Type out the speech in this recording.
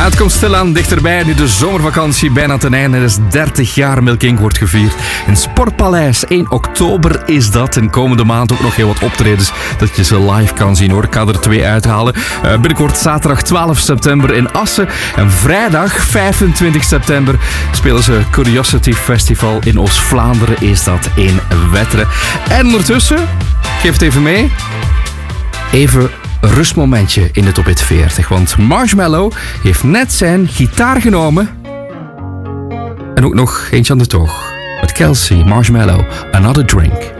het komt stilaan dichterbij nu de zomervakantie bijna ten einde is. 30 jaar Milk Inc. wordt gevierd. In Sportpaleis, 1 oktober is dat. En komende maand ook nog heel wat optredens dat je ze live kan zien hoor. Ik ga er 2 uithalen. Binnenkort zaterdag 12 september in Assen. En vrijdag 25 september spelen ze Curiosity Festival in Oost-Vlaanderen. Is dat in Wetteren. En ondertussen, geef het even mee. Even een rustmomentje in de Top Hit 40. Want Marshmello heeft net zijn gitaar genomen. En ook nog eentje aan de toog. Met Kelsey, Marshmello, Another Drink.